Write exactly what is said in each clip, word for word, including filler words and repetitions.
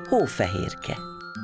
Hófehérke.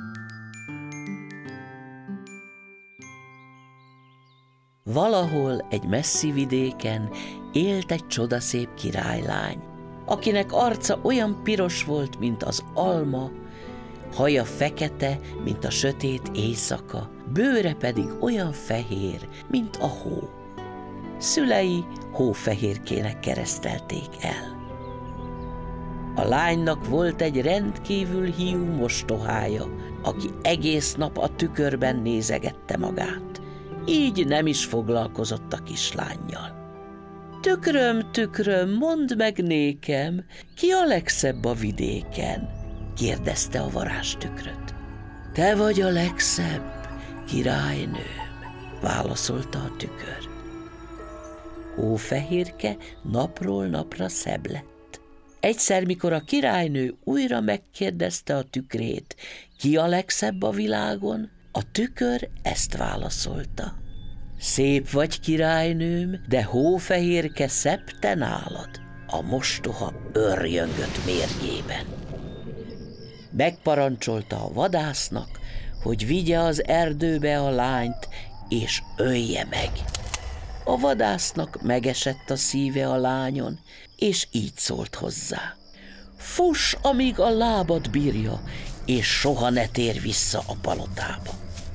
Valahol egy messzi vidéken élt egy csodaszép királylány, akinek arca olyan piros volt, mint az alma, haja fekete, mint a sötét éjszaka, bőre pedig olyan fehér, mint a hó. Szülei Hófehérkének keresztelték el. A lánynak volt egy rendkívül hiú mostohája, aki egész nap a tükörben nézegette magát. Így nem is foglalkozott a kislánnyal. Tükröm, tükröm, mondd meg nékem, ki a legszebb a vidéken? Kérdezte a varázstükröt. Te vagy a legszebb, királynőm, válaszolta a tükör. Hófehérke napról napra szebb lett. Egyszer, mikor a királynő újra megkérdezte a tükrét, ki a legszebb a világon, a tükör ezt válaszolta. Szép vagy, királynőm, de Hófehérke szebb te nálad, a mostoha őrjöngött mérgében. Megparancsolta a vadásznak, hogy vigye az erdőbe a lányt, és ölje meg. A vadásznak megesett a szíve a lányon, és így szólt hozzá. Fuss, amíg a lábad bírja, és soha ne tér vissza a palotába.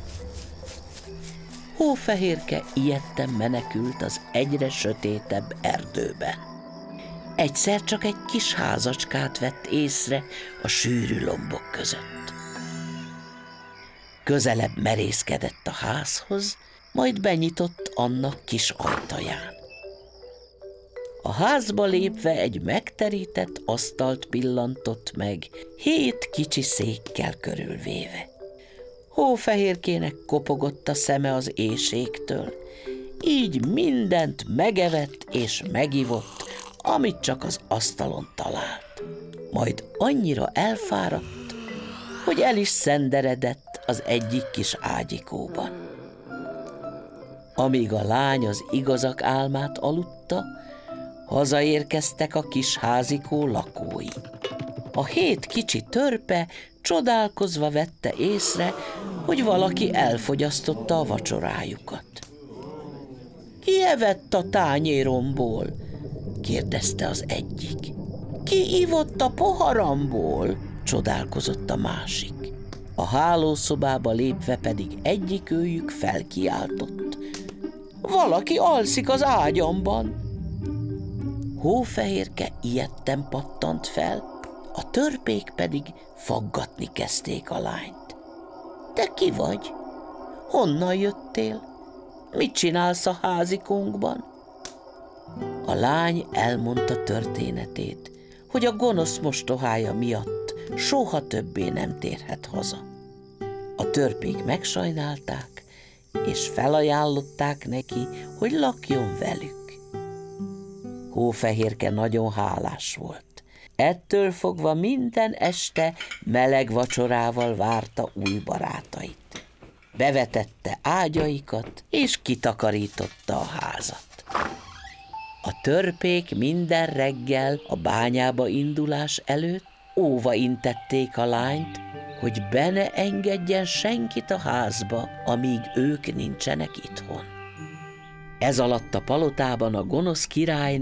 Hófehérke ijedten menekült az egyre sötétebb erdőben. Egyszer csak egy kis házacskát vett észre a sűrű lombok között. Közelebb merészkedett a házhoz, majd benyitott annak kis ajtaján. A házba lépve egy megterített asztalt pillantott meg, hét kicsi székkel körülvéve. Hófehérkének kopogott a szeme az éhségtől, így mindent megevett és megivott, amit csak az asztalon talált. Majd annyira elfáradt, hogy el is szenderedett az egyik kis ágyikóban. Amíg a lány az igazak álmát aludta, hazaérkeztek a kis házikó lakói. A hét kicsi törpe csodálkozva vette észre, hogy valaki elfogyasztotta a vacsorájukat. Ki evett a tányéromból? Kérdezte az egyik. Ki ivott a poharamból? Csodálkozott a másik. A hálószobába lépve pedig egyikőjük felkiáltott. Valaki alszik az ágyamban. Hófehérke ijedten pattant fel, a törpék pedig faggatni kezdték a lányt. Te ki vagy? Honnan jöttél? Mit csinálsz a házikónkban? A lány elmondta történetét, hogy a gonosz mostohája miatt soha többé nem térhet haza. A törpék megsajnálták, és felajánlották neki, hogy lakjon velük. Hófehérke nagyon hálás volt. Ettől fogva minden este meleg vacsorával várta új barátait. Bevetette ágyaikat, és kitakarította a házat. A törpék minden reggel a bányába indulás előtt óva intették a lányt, hogy be ne engedjen senkit a házba, amíg ők nincsenek itthon. Ez alatt a palotában a gonosz királyné